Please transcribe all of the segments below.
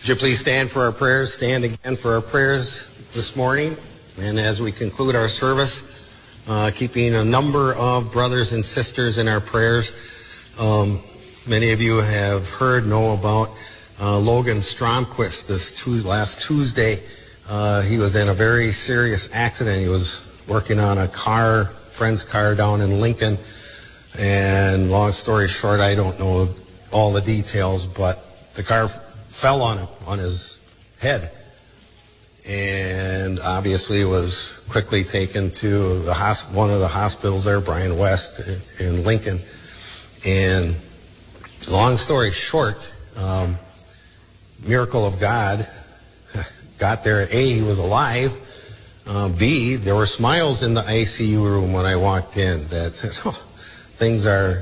you please stand for our prayers? Stand again for our prayers this morning. And as we conclude our service, keeping a number of brothers and sisters in our prayers. Many of you have know about Logan Stromquist this last Tuesday. He was in a very serious accident. He was working on a friend's car down in Lincoln. And long story short, I don't know all the details, but the car fell on him, on his head. And obviously was quickly taken to one of the hospitals there, Brian West in Lincoln. And long story short, miracle of God, got there. A, he was alive. B, there were smiles in the ICU room when I walked in that said, oh, things are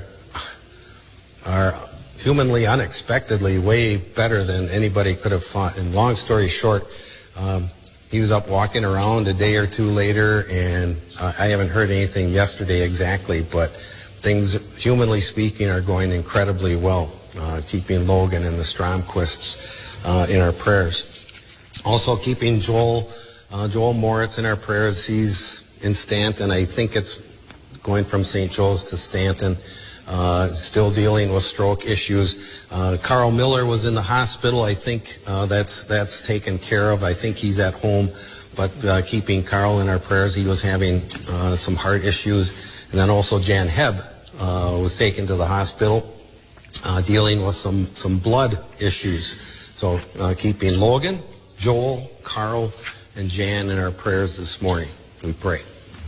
humanly, unexpectedly way better than anybody could have thought. And long story short, he was up walking around a day or two later, and I haven't heard anything yesterday exactly, but things, humanly speaking, are going incredibly well, keeping Logan and the Stromquists in our prayers. Also keeping Joel Moritz in our prayers. He's in Stanton. I think it's going from St. Joe's to Stanton. Still dealing with stroke issues. Carl Miller was in the hospital. I think that's taken care of. I think he's at home, but keeping Carl in our prayers. He was having some heart issues. And then also Jan Hebb was taken to the hospital, dealing with some blood issues. So keeping Logan, Joel, Carl, and Jan in our prayers this morning. We pray.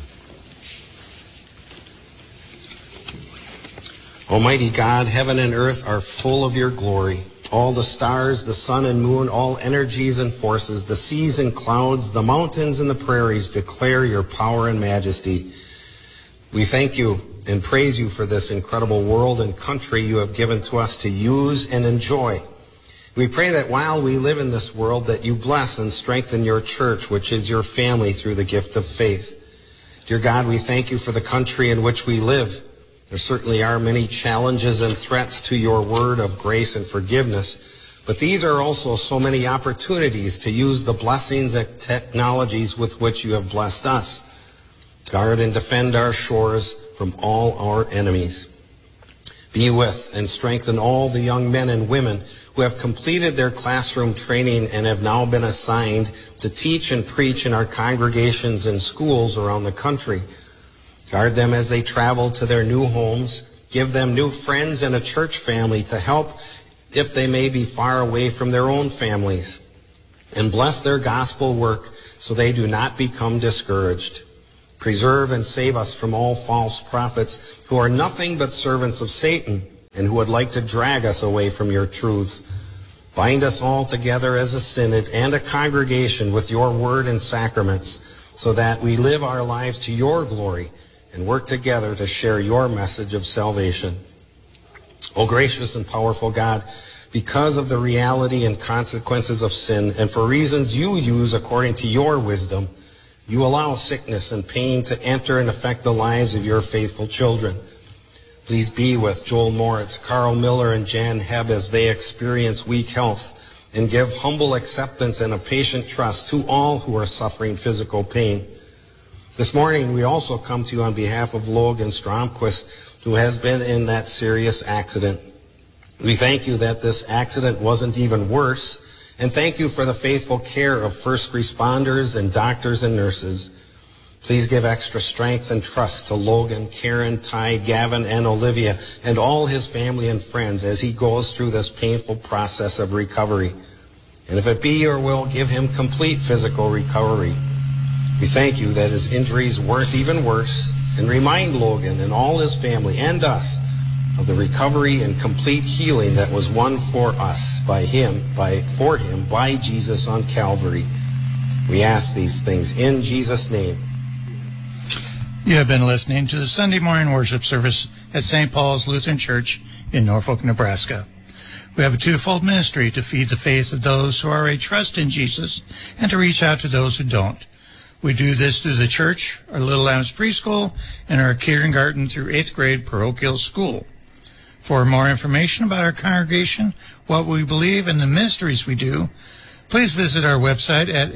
Almighty God, heaven and earth are full of your glory. All the stars, the sun and moon, all energies and forces, the seas and clouds, the mountains and the prairies declare your power and majesty. We thank you and praise you for this incredible world and country you have given to us to use and enjoy. We pray that while we live in this world, that you bless and strengthen your church, which is your family, through the gift of faith. Dear God, we thank you for the country in which we live. There certainly are many challenges and threats to your word of grace and forgiveness, but these are also so many opportunities to use the blessings and technologies with which you have blessed us. Guard and defend our shores from all our enemies. Be with and strengthen all the young men and women who have completed their classroom training and have now been assigned to teach and preach in our congregations and schools around the country. Guard them as they travel to their new homes. Give them new friends and a church family to help if they may be far away from their own families. And bless their gospel work so they do not become discouraged. Preserve and save us from all false prophets who are nothing but servants of Satan and who would like to drag us away from your truths. Bind us all together as a synod and a congregation with your word and sacraments so that we live our lives to your glory and work together to share your message of salvation. O gracious and powerful God, because of the reality and consequences of sin, and for reasons you use according to your wisdom, you allow sickness and pain to enter and affect the lives of your faithful children. Please be with Joel Moritz, Carl Miller, and Jan Hebb as they experience weak health, and give humble acceptance and a patient trust to all who are suffering physical pain. This morning, we also come to you on behalf of Logan Stromquist, who has been in that serious accident. We thank you that this accident wasn't even worse, and thank you for the faithful care of first responders and doctors and nurses. Please give extra strength and trust to Logan, Karen, Ty, Gavin, and Olivia, and all his family and friends as he goes through this painful process of recovery. And if it be your will, give him complete physical recovery. We thank you that his injuries weren't even worse, and remind Logan and all his family and us of the recovery and complete healing that was won for us by Jesus on Calvary. We ask these things in Jesus' name. You have been listening to the Sunday morning worship service at St. Paul's Lutheran Church in Norfolk, Nebraska. We have a twofold ministry to feed the faith of those who already trust in Jesus and to reach out to those who don't. We do this through the church, our Little Lambs preschool, and our kindergarten through 8th grade parochial school. For more information about our congregation, what we believe, and the ministries we do, please visit our website at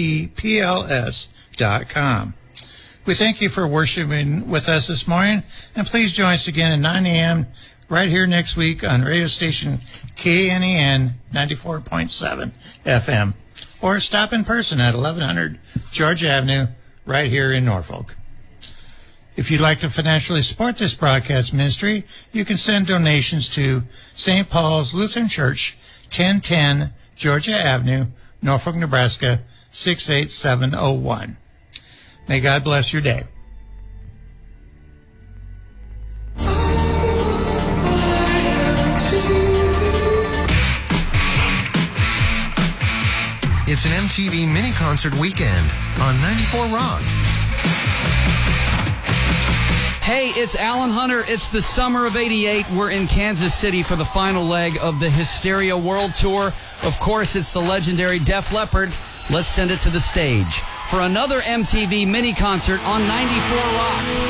stpls.com. We thank you for worshiping with us this morning, and please join us again at 9 a.m. right here next week on radio station KNEN 94.7 FM, or stop in person at 1100 Georgia Avenue right here in Norfolk. If you'd like to financially support this broadcast ministry, you can send donations to St. Paul's Lutheran Church, 1010 Georgia Avenue, Norfolk, Nebraska, 68701. May God bless your day. It's an MTV mini concert weekend on 94 Rock. Hey, it's Alan Hunter. It's the summer of '88. We're in Kansas City for the final leg of the Hysteria World Tour. Of course, it's the legendary Def Leppard. Let's send it to the stage for another MTV mini concert on 94 Rock.